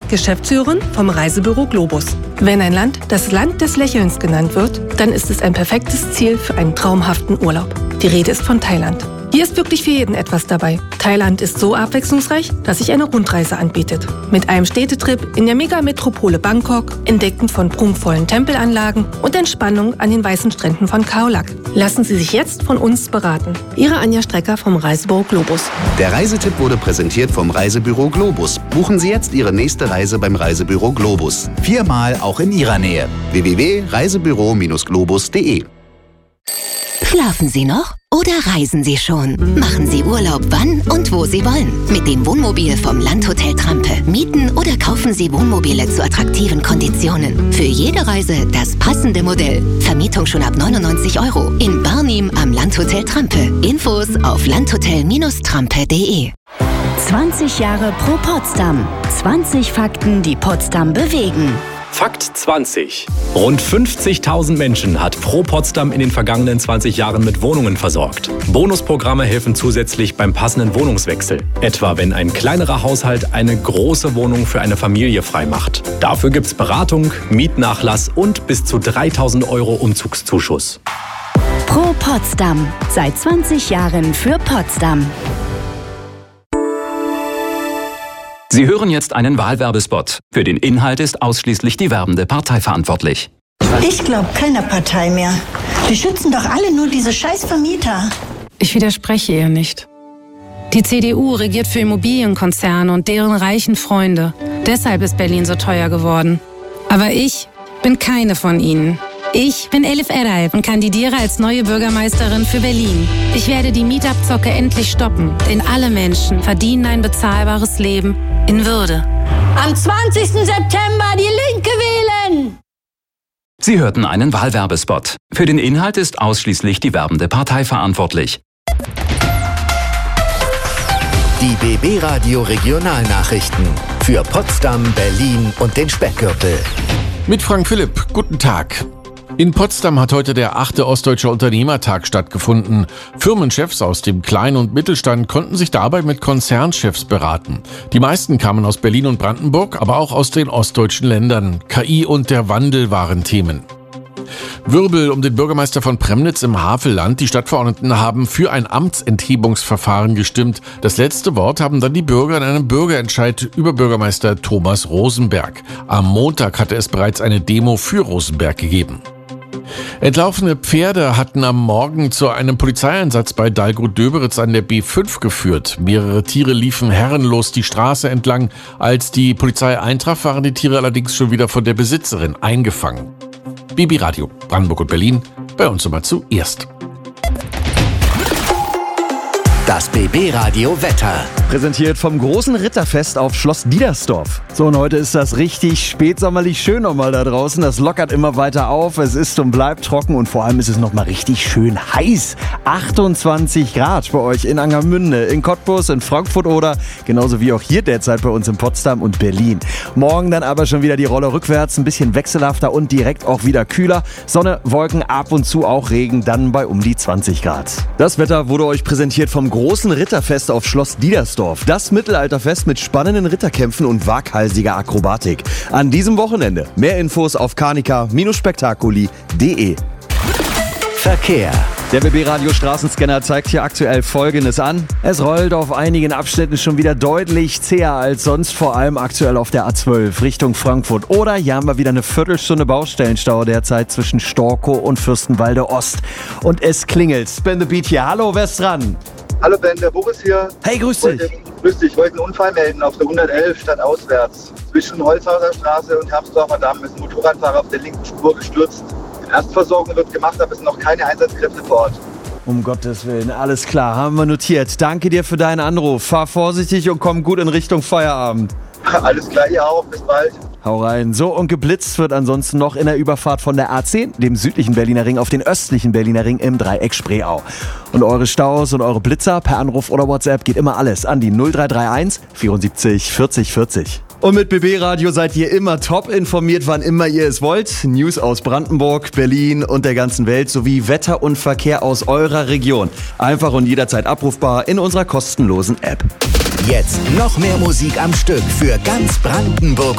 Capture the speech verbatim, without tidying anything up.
Geschäftsführerin vom Reisebüro Globus. Wenn ein Land das Land des Lächelns genannt wird, dann ist es ein perfektes Ziel für einen traumhaften Urlaub. Die Rede ist von Thailand. Hier ist wirklich für jeden etwas dabei. Thailand ist so abwechslungsreich, dass sich eine Rundreise anbietet. Mit einem Städtetrip in der Megametropole Bangkok, Entdecken von prunkvollen Tempelanlagen und Entspannung an den weißen Stränden von Khao Lak. Lassen Sie sich jetzt von uns beraten. Ihre Anja Strecker vom Reisebüro Globus. Der Reisetipp wurde präsentiert vom Reisebüro Globus. Buchen Sie jetzt Ihre nächste Reise beim Reisebüro Globus. Viermal auch in Ihrer Nähe. w w w punkt reisebüro globus punkt de. Schlafen Sie noch oder reisen Sie schon? Machen Sie Urlaub, wann und wo Sie wollen. Mit dem Wohnmobil vom Landhotel Trampe. Mieten oder kaufen Sie Wohnmobile zu attraktiven Konditionen. Für jede Reise das passende Modell. Vermietung schon ab neunundneunzig Euro. In Barnim am Landhotel Trampe. Infos auf landhotel Trampe punkt de. zwanzig Jahre pro Potsdam. zwanzig Fakten, die Potsdam bewegen. Fakt zwanzig. Rund fünfzigtausend Menschen hat Pro Potsdam in den vergangenen zwanzig Jahren mit Wohnungen versorgt. Bonusprogramme helfen zusätzlich beim passenden Wohnungswechsel. Etwa wenn ein kleinerer Haushalt eine große Wohnung für eine Familie freimacht. Dafür gibt's Beratung, Mietnachlass und bis zu dreitausend Euro Umzugszuschuss. Pro Potsdam. Seit zwanzig Jahren für Potsdam. Sie hören jetzt einen Wahlwerbespot. Für den Inhalt ist ausschließlich die werbende Partei verantwortlich. Ich glaube keiner Partei mehr. Die schützen doch alle nur diese scheiß Vermieter. Ich widerspreche ihr nicht. Die C D U regiert für Immobilienkonzerne und deren reichen Freunde. Deshalb ist Berlin so teuer geworden. Aber ich bin keine von ihnen. Ich bin Elif Eray und kandidiere als neue Bürgermeisterin für Berlin. Ich werde die Mietabzocke endlich stoppen, denn alle Menschen verdienen ein bezahlbares Leben in Würde. Am zwanzigsten September die Linke wählen! Sie hörten einen Wahlwerbespot. Für den Inhalt ist ausschließlich die werbende Partei verantwortlich. Die B B Radio Regionalnachrichten für Potsdam, Berlin und den Speckgürtel. Mit Frank Philipp, guten Tag. In Potsdam hat heute der achte Ostdeutscher Unternehmertag stattgefunden. Firmenchefs aus dem Klein- und Mittelstand konnten sich dabei mit Konzernchefs beraten. Die meisten kamen aus Berlin und Brandenburg, aber auch aus den ostdeutschen Ländern. K I und der Wandel waren Themen. Wirbel um den Bürgermeister von Premnitz im Havelland. Die Stadtverordneten haben für ein Amtsenthebungsverfahren gestimmt. Das letzte Wort haben dann die Bürger in einem Bürgerentscheid über Bürgermeister Thomas Rosenberg. Am Montag hatte es bereits eine Demo für Rosenberg gegeben. Entlaufene Pferde hatten am Morgen zu einem Polizeieinsatz bei Dalgrod-Döberitz an der B fünf geführt. Mehrere Tiere liefen herrenlos die Straße entlang. Als die Polizei eintraf, waren die Tiere allerdings schon wieder von der Besitzerin eingefangen. B B Radio, Brandenburg und Berlin, bei uns immer zuerst. Das B B Radio Wetter. Präsentiert vom großen Ritterfest auf Schloss Diedersdorf. So, und heute ist das richtig spätsommerlich schön nochmal da draußen. Das lockert immer weiter auf. Es ist und bleibt trocken und vor allem ist es nochmal richtig schön heiß. achtundzwanzig Grad bei euch in Angermünde, in Cottbus, in Frankfurt oder genauso wie auch hier derzeit bei uns in Potsdam und Berlin. Morgen dann aber schon wieder die Rolle rückwärts, ein bisschen wechselhafter und direkt auch wieder kühler. Sonne, Wolken, ab und zu auch Regen, dann bei um die zwanzig Grad. Das Wetter wurde euch präsentiert vom großen Ritterfest auf Schloss Diedersdorf. Das Mittelalterfest mit spannenden Ritterkämpfen und waghalsiger Akrobatik. An diesem Wochenende. Mehr Infos auf carnica Spektakuli punkt de. Verkehr. Der B B Radio Straßenscanner zeigt hier aktuell Folgendes an. Es rollt auf einigen Abschnitten schon wieder deutlich zäher als sonst, vor allem aktuell auf der A zwölf Richtung Frankfurt. Oder hier haben wir wieder eine Viertelstunde Baustellenstau derzeit zwischen Storkow und Fürstenwalde Ost. Und es klingelt. Spin the Beat hier. Hallo, wer ist dran? Hallo Ben, der Boris hier. Hey, grüß wollte, dich. Grüß dich. Ich wollte einen Unfall melden auf der hundertelf stadtauswärts. Zwischen Holzhauser Straße und Herbstdorfer Damm ist ein Motorradfahrer auf der linken Spur gestürzt. Erstversorgung wird gemacht, aber es sind noch keine Einsatzkräfte vor Ort. Um Gottes Willen, alles klar, haben wir notiert. Danke dir für deinen Anruf. Fahr vorsichtig und komm gut in Richtung Feierabend. Alles klar, ihr auch. Bis bald. Hau rein. So, und geblitzt wird ansonsten noch in der Überfahrt von der A zehn, dem südlichen Berliner Ring, auf den östlichen Berliner Ring im Dreieck Spreeau. Und eure Staus und eure Blitzer per Anruf oder WhatsApp geht immer alles an die null drei drei eins vierundsiebzig vierzig vierzig. Und mit B B Radio seid ihr immer top informiert, wann immer ihr es wollt. News aus Brandenburg, Berlin und der ganzen Welt sowie Wetter und Verkehr aus eurer Region. Einfach und jederzeit abrufbar in unserer kostenlosen App. Jetzt noch mehr Musik am Stück für ganz Brandenburg